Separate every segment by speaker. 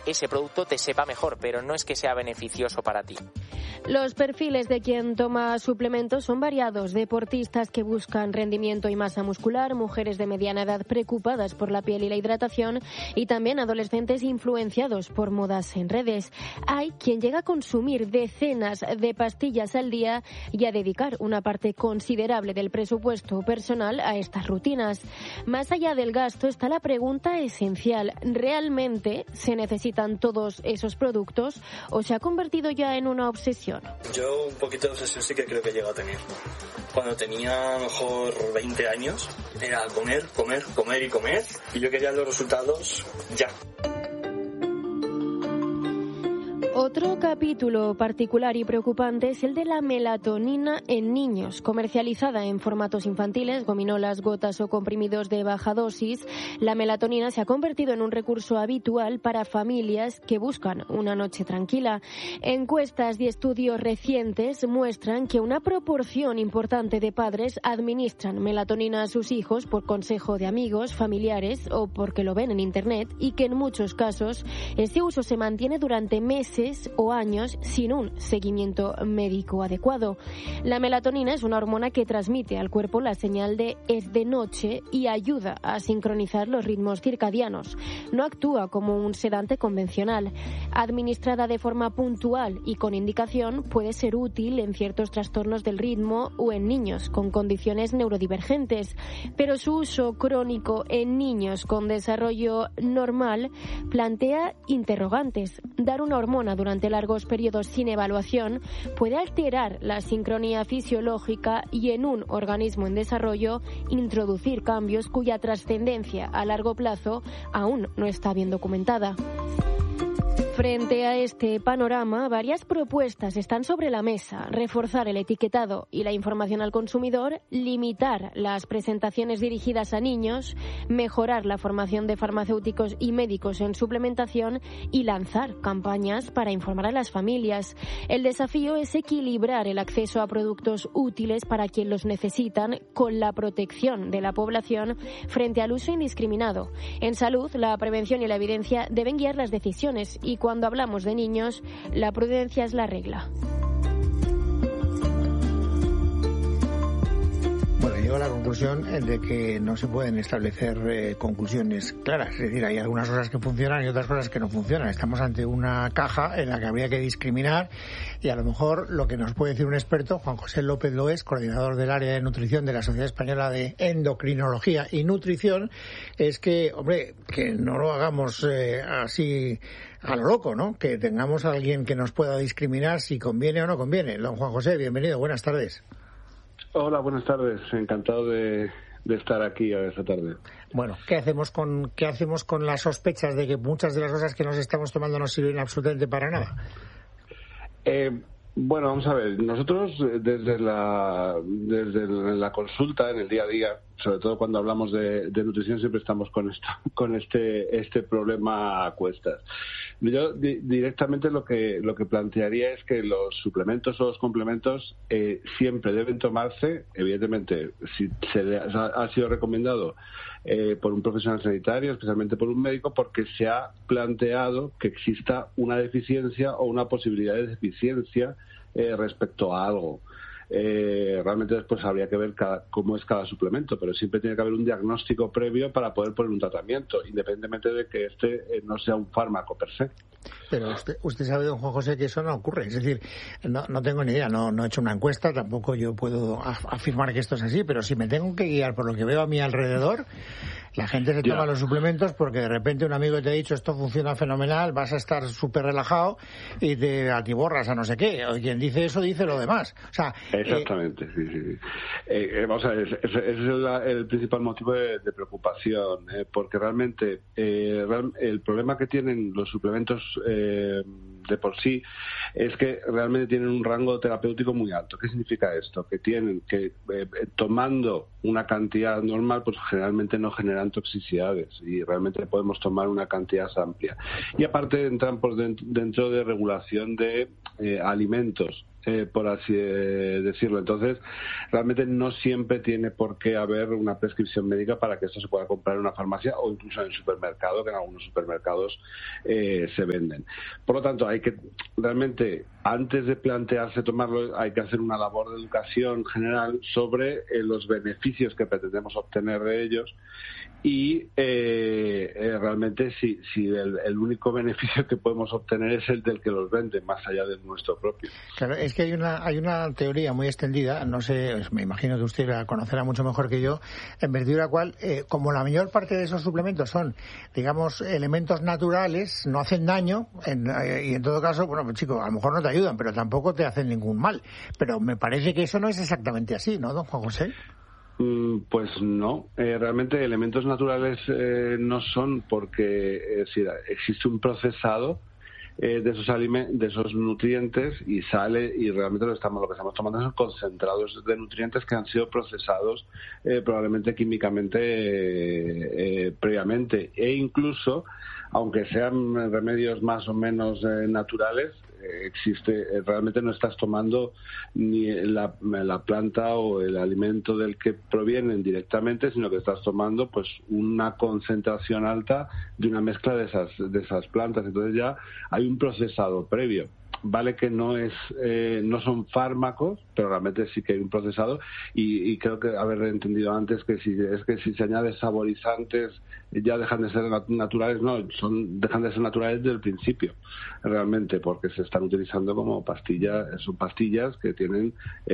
Speaker 1: ese producto te sepa mejor, pero no es que sea beneficioso para ti.
Speaker 2: Los perfiles de quien toma suplementos son variados: deportistas que buscan rendimiento y masa muscular, mujeres de mediana edad preocupadas por la piel y la hidratación, y también adolescentes influenciados por modas en redes. Hay quien llega a consumir decenas de pastillas al día y a dedicar una parte considerable del presupuesto personal a estas rutinas. Más allá del gasto está la pregunta esencial: ¿realmente se necesitan todos esos productos o se ha convertido ya en una obsesión?
Speaker 3: Yo un poquito de obsesión sí que creo que llego a tener. Cuando tenía a lo mejor 20 años era comer, comer, comer y comer, y yo quería los resultados ya.
Speaker 2: Otro capítulo particular y preocupante es el de la melatonina en niños. Comercializada en formatos infantiles, gominolas, gotas o comprimidos de baja dosis, la melatonina se ha convertido en un recurso habitual para familias que buscan una noche tranquila. Encuestas y estudios recientes muestran que una proporción importante de padres administran melatonina a sus hijos por consejo de amigos, familiares o porque lo ven en Internet, y que en muchos casos ese uso se mantiene durante meses o años sin un seguimiento médico adecuado. La melatonina es una hormona que transmite al cuerpo la señal de es de noche y ayuda a sincronizar los ritmos circadianos. No actúa como un sedante convencional. Administrada de forma puntual y con indicación, puede ser útil en ciertos trastornos del ritmo o en niños con condiciones neurodivergentes, pero su uso crónico en niños con desarrollo normal plantea interrogantes. Dar una hormona durante largos periodos sin evaluación puede alterar la sincronía fisiológica y, en un organismo en desarrollo, introducir cambios cuya trascendencia a largo plazo aún no está bien documentada. Frente a este panorama, varias propuestas están sobre la mesa: reforzar el etiquetado y la información al consumidor, limitar las presentaciones dirigidas a niños, mejorar la formación de farmacéuticos y médicos en suplementación y lanzar campañas para informar a las familias. El desafío es equilibrar el acceso a productos útiles para quien los necesitan con la protección de la población frente al uso indiscriminado. En salud, la prevención y la evidencia deben guiar las decisiones, y cuando hablamos de niños, la prudencia es la regla.
Speaker 4: Bueno, llego a la conclusión de que no se pueden establecer conclusiones claras. Es decir, hay algunas cosas que funcionan y otras cosas que no funcionan. Estamos ante una caja en la que habría que discriminar, y a lo mejor lo que nos puede decir un experto, Juan José López Loes, coordinador del área de nutrición de la Sociedad Española de Endocrinología y Nutrición, es que, hombre, que no lo hagamos así a lo loco, ¿no? Que tengamos a alguien que nos pueda discriminar si conviene o no conviene. Don Juan José, bienvenido, buenas tardes.
Speaker 5: Hola, buenas tardes. Encantado de estar aquí esta tarde.
Speaker 4: Bueno, ¿qué hacemos con las sospechas de que muchas de las cosas que nos estamos tomando no sirven absolutamente para nada?
Speaker 5: Bueno, vamos a ver. Nosotros desde la consulta, en el día a día, sobre todo cuando hablamos de nutrición, siempre estamos con este problema a cuestas. Yo directamente lo que plantearía es que los suplementos o los complementos siempre deben tomarse, evidentemente, si ha sido recomendado por un profesional sanitario, especialmente por un médico, porque se ha planteado que exista una deficiencia o una posibilidad de deficiencia respecto a algo. Realmente después habría que ver cómo es cada suplemento, pero siempre tiene que haber un diagnóstico previo para poder poner un tratamiento, independientemente de que no sea un fármaco per se.
Speaker 4: Pero usted sabe, don Juan José, que eso no ocurre. Es decir, no tengo ni idea, no he hecho una encuesta, tampoco yo puedo afirmar que esto es así, pero si me tengo que guiar por lo que veo a mi alrededor, la gente se toma los suplementos porque de repente un amigo te ha dicho esto funciona fenomenal, vas a estar súper relajado y te atiborras a no sé qué. O quien dice eso dice lo demás. O sea,
Speaker 5: exactamente, sí. Vamos a ver, ese es el principal motivo de preocupación, porque realmente el problema que tienen los suplementos de por sí es que realmente tienen un rango terapéutico muy alto. ¿Qué significa esto? Que tienen que, tomando una cantidad normal, pues generalmente no generan toxicidades y realmente podemos tomar una cantidad amplia. Y aparte entran por dentro de regulación de alimentos por así decirlo. Entonces, realmente no siempre tiene por qué haber una prescripción médica para que esto se pueda comprar en una farmacia o incluso en el supermercado, que en algunos supermercados se venden. Por lo tanto, hay que realmente, antes de plantearse tomarlo, hay que hacer una labor de educación general sobre los beneficios que pretendemos obtener de ellos y realmente si el único beneficio que podemos obtener es el del que los vende, más allá del nuestro propio.
Speaker 4: Claro, es que hay una teoría muy extendida, no sé, me imagino que usted la conocerá mucho mejor que yo, en virtud de la cual, como la mayor parte de esos suplementos son, digamos, elementos naturales, no hacen daño, y en todo caso, bueno, pues chicos, a lo mejor no te ayudan, pero tampoco te hacen ningún mal. Pero me parece que eso no es exactamente así, ¿no, don Juan José?
Speaker 5: Pues no, realmente elementos naturales no son, porque existe un procesado de esos nutrientes y sale, y realmente lo que estamos tomando son concentrados de nutrientes que han sido procesados probablemente químicamente previamente, e incluso aunque sean remedios más o menos naturales, realmente no estás tomando ni la planta o el alimento del que provienen directamente, sino que estás tomando pues una concentración alta de una mezcla de esas plantas. Entonces ya hay un procesado previo. Vale que no son fármacos, pero realmente sí que hay un procesado, y creo que haber entendido antes que si se añade saborizantes ya dejan de ser naturales. No, dejan de ser naturales desde el principio, realmente, porque se están utilizando como pastillas, son pastillas que tienen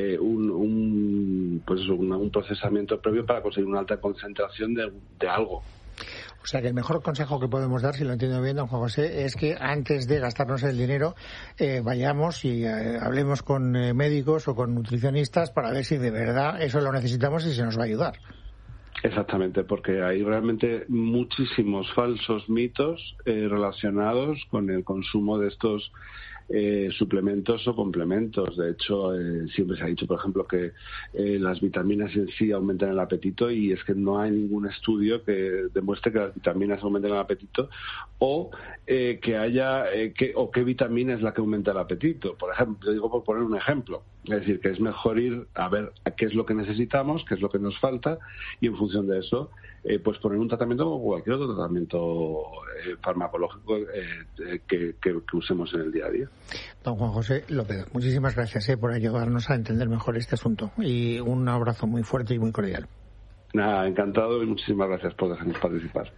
Speaker 5: un procesamiento previo para conseguir una alta concentración de algo.
Speaker 4: O sea que el mejor consejo que podemos dar, si lo entiendo bien, don Juan José, es que antes de gastarnos el dinero vayamos y hablemos con médicos o con nutricionistas para ver si de verdad eso lo necesitamos y se nos va a ayudar.
Speaker 5: Exactamente, porque hay realmente muchísimos falsos mitos relacionados con el consumo de estos suplementos o complementos. De hecho, siempre se ha dicho, por ejemplo, que las vitaminas en sí aumentan el apetito, y es que no hay ningún estudio que demuestre que las vitaminas aumentan el apetito, o que haya o qué vitamina es la que aumenta el apetito. Por ejemplo, digo por poner un ejemplo, es decir, que es mejor ir a ver qué es lo que necesitamos, qué es lo que nos falta, y en función de eso pues poner un tratamiento como cualquier otro tratamiento farmacológico que usemos en el día a día.
Speaker 4: Don Juan José López, muchísimas gracias por ayudarnos a entender mejor este asunto, y un abrazo muy fuerte y muy cordial.
Speaker 5: Nada, encantado, y muchísimas gracias por dejarnos participar.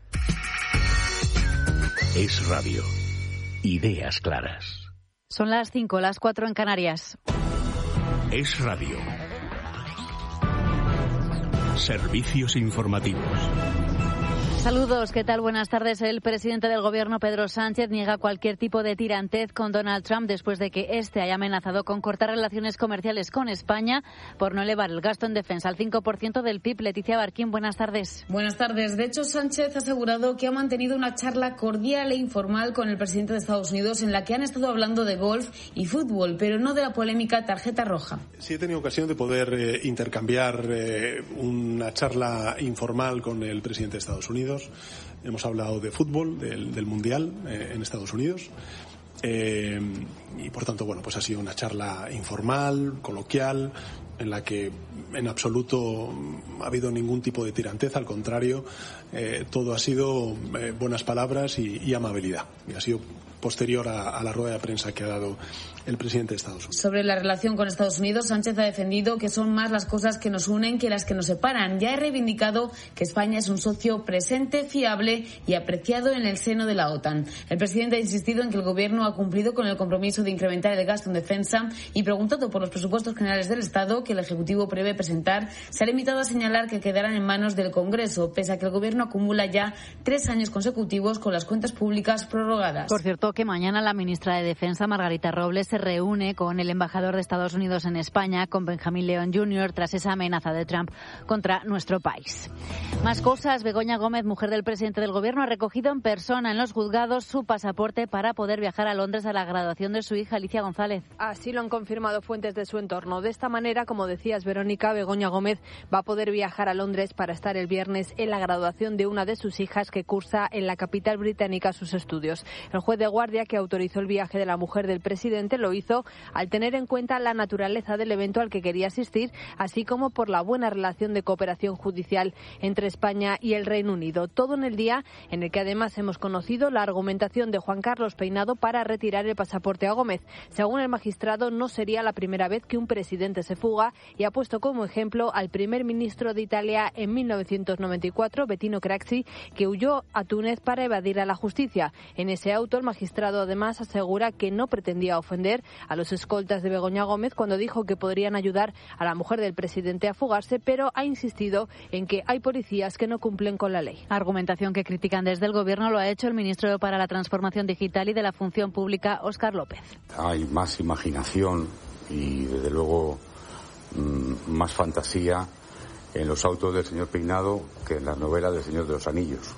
Speaker 6: Es Radio. Ideas claras.
Speaker 7: Son las 5, las 4 en Canarias.
Speaker 6: Es Radio. Servicios informativos.
Speaker 7: Saludos, ¿qué tal? Buenas tardes. El presidente del Gobierno, Pedro Sánchez, niega cualquier tipo de tirantez con Donald Trump después de que este haya amenazado con cortar relaciones comerciales con España por no elevar el gasto en defensa al 5% del PIB. Leticia Barquín, buenas tardes.
Speaker 8: Buenas tardes. De hecho, Sánchez ha asegurado que ha mantenido una charla cordial e informal con el presidente de Estados Unidos en la que han estado hablando de golf y fútbol, pero no de la polémica tarjeta roja.
Speaker 9: Sí, he tenido ocasión de poder intercambiar una charla informal con el presidente de Estados Unidos. Hemos hablado de fútbol, del Mundial en Estados Unidos, y por tanto, bueno, pues ha sido una charla informal, coloquial, en la que en absoluto ha habido ningún tipo de tirantez, al contrario, todo ha sido buenas palabras y amabilidad, y ha sido posterior a la rueda de prensa que ha dado el presidente de Estados Unidos.
Speaker 8: Sobre la relación con Estados Unidos, Sánchez ha defendido que son más las cosas que nos unen que las que nos separan. Ya ha reivindicado que España es un socio presente, fiable y apreciado en el seno de la OTAN. El presidente ha insistido en que el Gobierno ha cumplido con el compromiso de incrementar el gasto en defensa, y preguntado por los presupuestos generales del Estado que el Ejecutivo prevé presentar, se ha limitado a señalar que quedarán en manos del Congreso, pese a que el Gobierno acumula ya 3 años consecutivos con las cuentas públicas prorrogadas.
Speaker 7: Por cierto, que mañana la ministra de Defensa, Margarita Robles, se reúne con el embajador de Estados Unidos en España, con Benjamín León Jr., tras esa amenaza de Trump contra nuestro país. Más cosas. Begoña Gómez, mujer del presidente del Gobierno, ha recogido en persona en los juzgados su pasaporte para poder viajar a Londres a la graduación de su hija, Alicia González.
Speaker 10: Así lo han confirmado fuentes de su entorno. De esta manera, como decías, Verónica, Begoña Gómez va a poder viajar a Londres para estar el viernes en la graduación de una de sus hijas que cursa en la capital británica sus estudios. El juez de guardia que autorizó el viaje de la mujer del presidente lo hizo al tener en cuenta la naturaleza del evento al que quería asistir, así como por la buena relación de cooperación judicial entre España y el Reino Unido. Todo en el día en el que además hemos conocido la argumentación de Juan Carlos Peinado para retirar el pasaporte a Gómez. Según el magistrado, no sería la primera vez que un presidente se fuga y ha puesto como ejemplo al primer ministro de Italia en 1994, Bettino Craxi, que huyó a Túnez para evadir a la justicia. En ese auto, el magistrado además asegura que no pretendía ofender a los escoltas de Begoña Gómez cuando dijo que podrían ayudar a la mujer del presidente a fugarse, pero ha insistido en que hay policías que no cumplen con la ley.
Speaker 7: Argumentación que critican desde el Gobierno lo ha hecho el ministro para la Transformación Digital y de la Función Pública, Óscar López.
Speaker 11: Hay más imaginación y, desde luego, más fantasía en los autos del señor Peinado que en las novelas del Señor de los Anillos.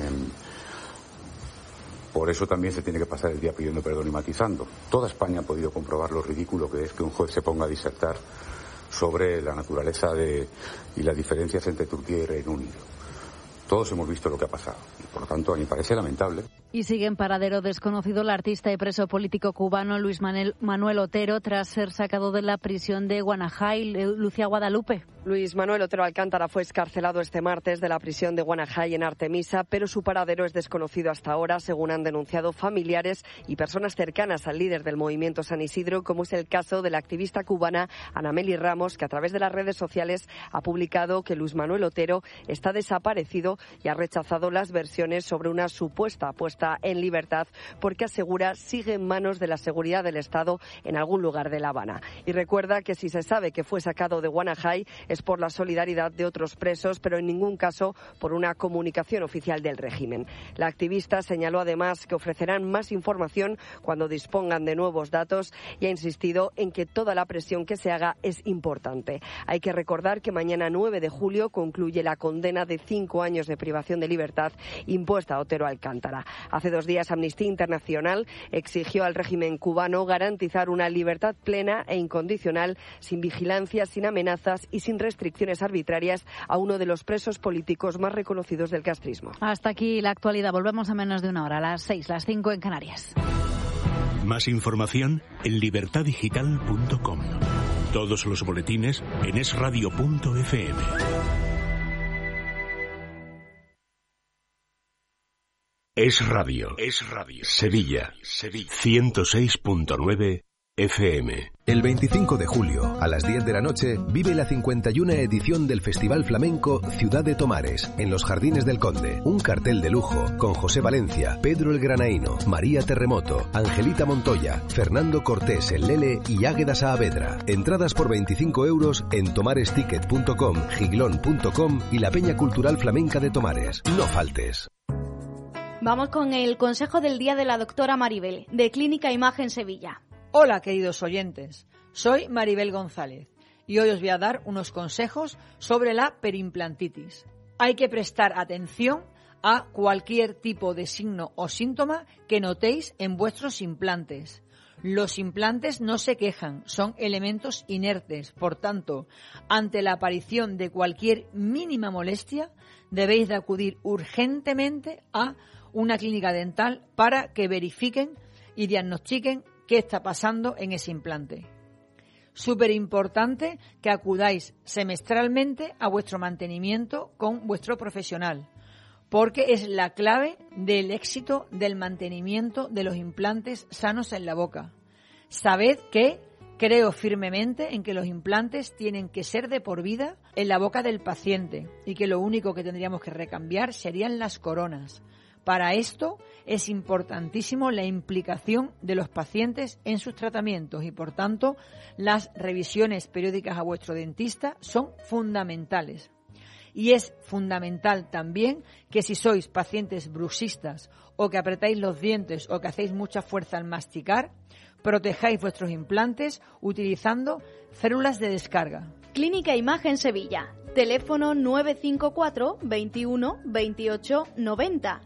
Speaker 11: Por eso también se tiene que pasar el día pidiendo perdón y matizando. Toda España ha podido comprobar lo ridículo que es que un juez se ponga a disertar sobre la naturaleza y las diferencias entre Turquía y Reino Unido. Todos hemos visto lo que ha pasado y, por lo tanto, a mí me parece lamentable.
Speaker 7: Y sigue en paradero desconocido el artista y preso político cubano Luis Manuel Otero tras ser sacado de la prisión de Guanajay. Lucía Guadalupe.
Speaker 12: Luis Manuel Otero Alcántara fue excarcelado este martes de la prisión de Guanajay en Artemisa, pero su paradero es desconocido hasta ahora, según han denunciado familiares y personas cercanas al líder del movimiento San Isidro, como es el caso de la activista cubana Ana Meli Ramos, que a través de las redes sociales ha publicado que Luis Manuel Otero está desaparecido y ha rechazado las versiones sobre una supuesta puesta en libertad, porque asegura sigue en manos de la seguridad del Estado en algún lugar de La Habana. Y recuerda que si se sabe que fue sacado de Guanajay es por la solidaridad de otros presos, pero en ningún caso por una comunicación oficial del régimen. La activista señaló además que ofrecerán más información cuando dispongan de nuevos datos y ha insistido en que toda la presión que se haga es importante. Hay que recordar que mañana 9 de julio concluye la condena de 5 años de privación de libertad impuesta a Otero Alcántara. Hace 2 días Amnistía Internacional exigió al régimen cubano garantizar una libertad plena e incondicional, sin vigilancia, sin amenazas y sin restricciones arbitrarias a uno de los presos políticos más reconocidos del castrismo.
Speaker 7: Hasta aquí la actualidad. Volvemos a menos de una hora, a las 6, las 5 en Canarias.
Speaker 6: Más información en libertadigital.com. Todos los boletines en esradio.fm. Es Radio. Sevilla. 106.9 FM.
Speaker 13: El 25 de julio, a las 10 de la noche, vive la 51 edición del Festival Flamenco Ciudad de Tomares, en los Jardines del Conde. Un cartel de lujo, con José Valencia, Pedro el Granaíno, María Terremoto, Angelita Montoya, Fernando Cortés el Lele y Águeda Saavedra. Entradas por 25 euros en tomaresticket.com, giglón.com y la Peña Cultural Flamenca de Tomares. No faltes.
Speaker 14: Vamos con el consejo del día de la doctora Maribel, de Clínica Imagen Sevilla.
Speaker 15: Hola, queridos oyentes. Soy Maribel González y hoy os voy a dar unos consejos sobre la perimplantitis. Hay que prestar atención a cualquier tipo de signo o síntoma que notéis en vuestros implantes. Los implantes no se quejan, son elementos inertes. Por tanto, ante la aparición de cualquier mínima molestia, debéis de acudir urgentemente a una clínica dental para que verifiquen y diagnostiquen qué está pasando en ese implante. Súper importante que acudáis semestralmente a vuestro mantenimiento con vuestro profesional, porque es la clave del éxito del mantenimiento de los implantes sanos en la boca. Sabed que creo firmemente en que los implantes tienen que ser de por vida en la boca del paciente y que lo único que tendríamos que recambiar serían las coronas. Para esto es importantísimo la implicación de los pacientes en sus tratamientos y, por tanto, las revisiones periódicas a vuestro dentista son fundamentales. Y es fundamental también que si sois pacientes bruxistas o que apretáis los dientes o que hacéis mucha fuerza al masticar, protejáis vuestros implantes utilizando células de descarga.
Speaker 14: Clínica Imagen Sevilla. Teléfono 954 21 28 90.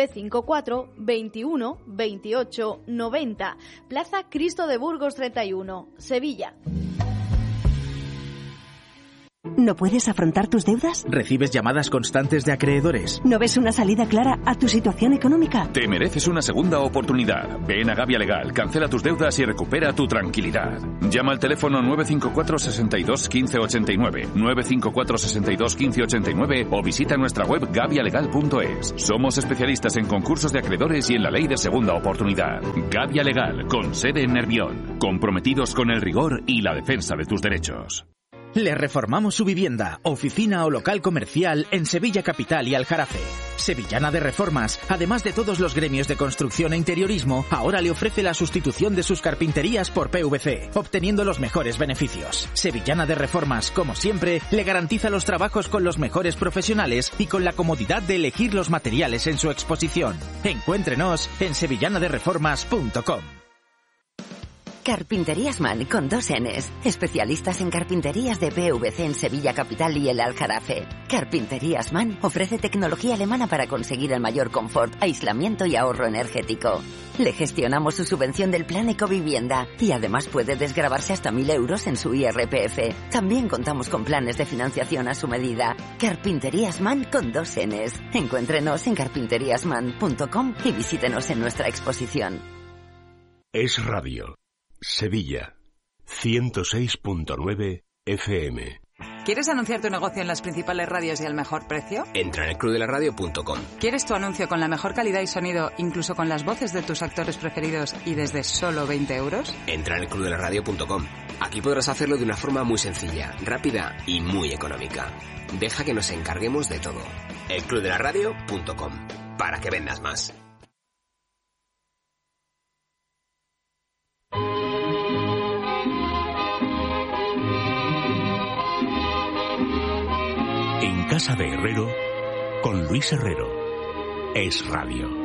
Speaker 14: 954 21 28 90. Plaza Cristo de Burgos 31, Sevilla.
Speaker 16: ¿No puedes afrontar tus deudas?
Speaker 17: ¿Recibes llamadas constantes de acreedores?
Speaker 16: ¿No ves una salida clara a tu situación económica?
Speaker 18: Te mereces una segunda oportunidad. Ven a Gavia Legal, cancela tus deudas y recupera tu tranquilidad. Llama al teléfono 954 62 15 89, 954 62 15 89 o visita nuestra web gavialegal.es. Somos especialistas en concursos de acreedores y en la ley de segunda oportunidad. Gavia Legal, con sede en Nervión. Comprometidos con el rigor y la defensa de tus derechos.
Speaker 17: Le reformamos su vivienda, oficina o local comercial en Sevilla Capital y Aljarafe. Sevillana de Reformas, además de todos los gremios de construcción e interiorismo, ahora le ofrece la sustitución de sus carpinterías por PVC, obteniendo los mejores beneficios. Sevillana de Reformas, como siempre, le garantiza los trabajos con los mejores profesionales y con la comodidad de elegir los materiales en su exposición. Encuéntrenos en sevillanadereformas.com.
Speaker 19: Carpinterías Man, con 2 Ns. Especialistas en carpinterías de PVC en Sevilla Capital y el Aljarafe. Carpinterías Man ofrece tecnología alemana para conseguir el mayor confort, aislamiento y ahorro energético. Le gestionamos su subvención del Plan Ecovivienda y además puede desgravarse hasta 1.000 euros en su IRPF. También contamos con planes de financiación a su medida. Carpinterías Man, con 2 Ns. Encuéntrenos en carpinteriasman.com y visítenos en nuestra exposición.
Speaker 6: Es Radio. Sevilla, 106.9 FM.
Speaker 20: ¿Quieres anunciar tu negocio en las principales radios y al mejor precio?
Speaker 21: Entra en elclubdelaradio.com.
Speaker 20: ¿Quieres tu anuncio con la mejor calidad y sonido, incluso con las voces de tus actores preferidos y desde solo 20 euros?
Speaker 21: Entra en elclubdelaradio.com. Aquí podrás hacerlo de una forma muy sencilla, rápida y muy económica. Deja que nos encarguemos de todo. elclubdelaradio.com. Para que vendas más.
Speaker 6: En Casa de Herrero, con Luis Herrero. Es Radio.